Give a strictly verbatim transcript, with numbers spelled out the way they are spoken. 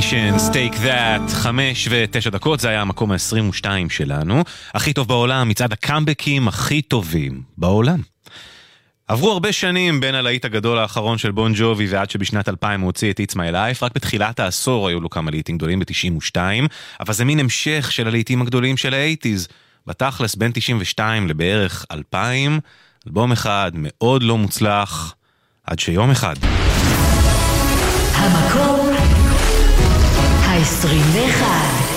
Temptations, Take That, חמש ותשע דקות, זה היה המקום ה-עשרים ושתיים שלנו. הכי טוב בעולם, מצעד הקאמבקים הכי טובים בעולם. עברו הרבה שנים בין הלהיט הגדול האחרון של בון ג'ובי ועד שבשנת אלפיים הוא הוציא את It's My Life. רק בתחילת העשור היו לו כמה להיטים גדולים ב-תשעים ושתיים, אבל זה מין המשך של הלהיטים הגדולים של ה-שמונים. בתכלס בין תשעים ושתיים לבערך אלפיים, אלבום אחד מאוד לא מוצלח, עד שיום אחד המקום ה-עשרים ואחת